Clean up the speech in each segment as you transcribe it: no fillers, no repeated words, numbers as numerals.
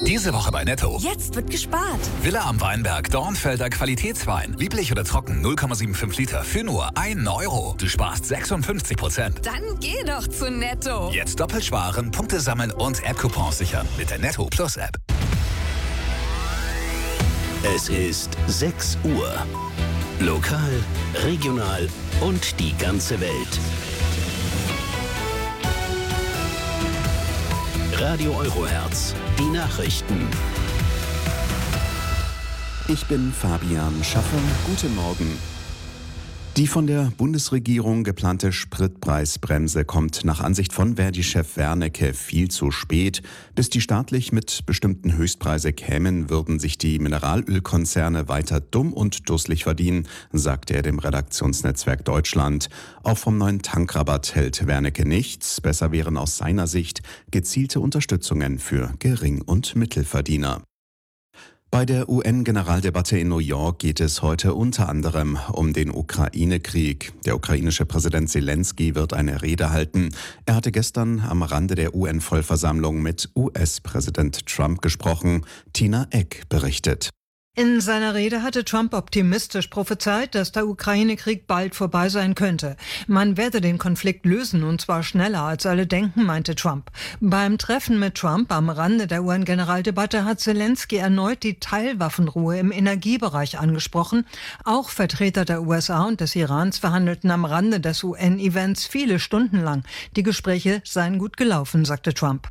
Diese Woche bei Netto. Jetzt wird gespart. Villa am Weinberg, Dornfelder Qualitätswein. Lieblich oder trocken, 0,75 Liter für nur 1 Euro. Du sparst 56%. Dann geh doch zu Netto. Jetzt doppelt sparen, Punkte sammeln und App-Coupons sichern mit der Netto Plus App. Es ist 6 Uhr. Lokal, regional und die ganze Welt. Radio Eurohertz, die Nachrichten. Ich bin Fabian Schaffer. Guten Morgen. Die von der Bundesregierung geplante Spritpreisbremse kommt nach Ansicht von Verdi-Chef Wernicke viel zu spät. Bis die staatlich mit bestimmten Höchstpreise kämen, würden sich die Mineralölkonzerne weiter dumm und dusselig verdienen, sagte er dem Redaktionsnetzwerk Deutschland. Auch vom neuen Tankrabatt hält Wernicke nichts. Besser wären aus seiner Sicht gezielte Unterstützungen für Gering- und Mittelverdiener. Bei der UN-Generaldebatte in New York geht es heute unter anderem um den Ukraine-Krieg. Der ukrainische Präsident Zelensky wird eine Rede halten. Er hatte gestern am Rande der UN-Vollversammlung mit US-Präsident Trump gesprochen. Tina Eck berichtet. In seiner Rede hatte Trump optimistisch prophezeit, dass der Ukraine-Krieg bald vorbei sein könnte. Man werde den Konflikt lösen, und zwar schneller als alle denken, meinte Trump. Beim Treffen mit Trump am Rande der UN-Generaldebatte hat Zelensky erneut die Teilwaffenruhe im Energiebereich angesprochen. Auch Vertreter der USA und des Irans verhandelten am Rande des UN-Events viele Stunden lang. Die Gespräche seien gut gelaufen, sagte Trump.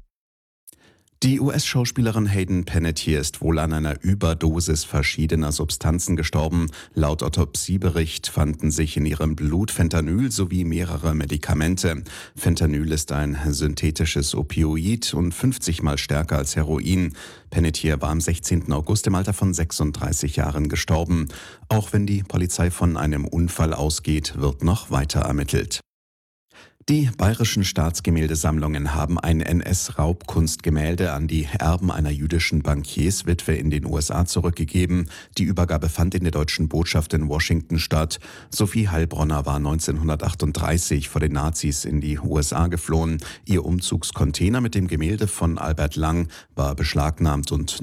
Die US-Schauspielerin Hayden Panettiere ist wohl an einer Überdosis verschiedener Substanzen gestorben. Laut Autopsiebericht fanden sich in ihrem Blut Fentanyl sowie mehrere Medikamente. Fentanyl ist ein synthetisches Opioid und 50-mal stärker als Heroin. Panettiere war am 16. August im Alter von 36 Jahren gestorben. Auch wenn die Polizei von einem Unfall ausgeht, wird noch weiter ermittelt. Die bayerischen Staatsgemäldesammlungen haben ein NS-Raubkunstgemälde an die Erben einer jüdischen Bankierswitwe in den USA zurückgegeben. Die Übergabe fand in der deutschen Botschaft in Washington statt. Sophie Heilbronner war 1938 vor den Nazis in die USA geflohen. Ihr Umzugscontainer mit dem Gemälde von Albert Lang war beschlagnahmt und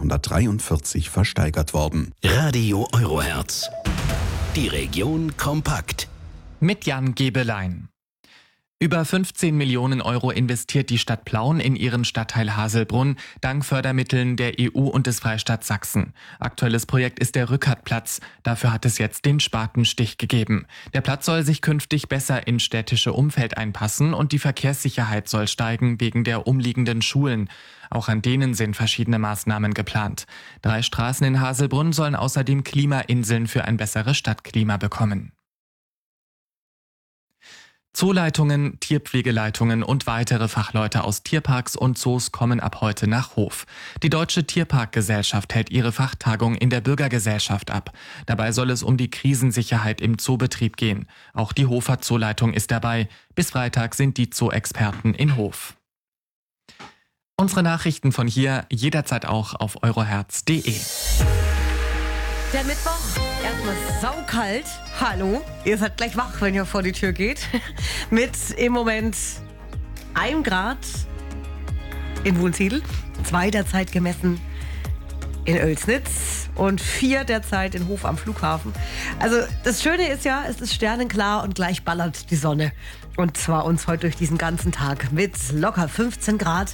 1943 versteigert worden. Radio Eurohertz. Die Region kompakt. Mit Jan Gebelein. Über 15 Millionen Euro investiert die Stadt Plauen in ihren Stadtteil Haselbrunn dank Fördermitteln der EU und des Freistaats Sachsen. Aktuelles Projekt ist der Rückertplatz. Dafür hat es jetzt den Spatenstich gegeben. Der Platz soll sich künftig besser ins städtische Umfeld einpassen und die Verkehrssicherheit soll steigen wegen der umliegenden Schulen. Auch an denen sind verschiedene Maßnahmen geplant. 3 Straßen in Haselbrunn sollen außerdem Klimainseln für ein besseres Stadtklima bekommen. Zooleitungen, Tierpflegeleitungen und weitere Fachleute aus Tierparks und Zoos kommen ab heute nach Hof. Die Deutsche Tierparkgesellschaft hält ihre Fachtagung in der Bürgergesellschaft ab. Dabei soll es um die Krisensicherheit im Zoobetrieb gehen. Auch die Hofer Zooleitung ist dabei. Bis Freitag sind die Zoo-Experten in Hof. Unsere Nachrichten von hier jederzeit auch auf eurohertz.de. Der Mittwoch, erstmal saukalt. Hallo, ihr seid gleich wach, wenn ihr vor die Tür geht. Mit im Moment 1 Grad in Wunsiedel, 2 derzeit gemessen in Oelsnitz und 4 derzeit in Hof am Flughafen. Also das Schöne ist ja, es ist sternenklar und gleich ballert die Sonne. Und zwar uns heute durch diesen ganzen Tag mit locker 15 Grad.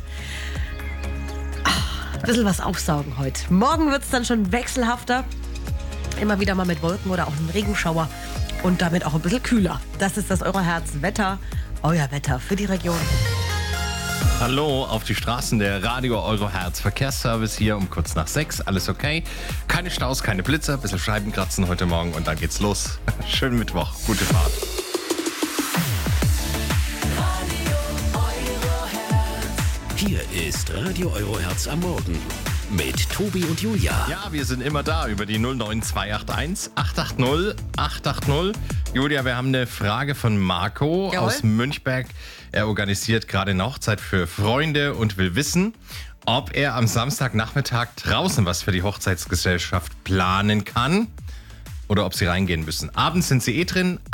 Ein bisschen was aufsaugen heute. Morgen wird es dann schon wechselhafter. Immer wieder mal mit Wolken oder auch einem Regenschauer und damit auch ein bisschen kühler. Das ist das Eurohertz-Wetter, euer Wetter für die Region. Hallo, auf die Straßen der Radio Eurohertz Verkehrsservice hier um kurz nach 6. Alles okay? Keine Staus, keine Blitze, ein bisschen Scheibenkratzen heute Morgen und dann geht's los. Schönen Mittwoch, gute Fahrt. Hier ist Radio Eurohertz am Morgen mit Tobi und Julia. Ja, wir sind immer da über die 09281 880 880. Julia, wir haben eine Frage von Marco aus Münchberg. Er organisiert gerade eine Hochzeit für Freunde und will wissen, ob er am Samstagnachmittag draußen was für die Hochzeitsgesellschaft planen kann oder ob sie reingehen müssen. Abends sind sie drin.